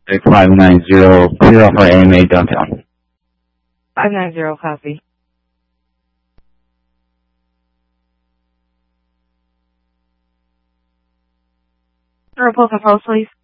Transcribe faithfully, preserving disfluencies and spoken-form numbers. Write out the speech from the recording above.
five nine zero, clear for A M A downtown. five nine zero, copy. Report control, please.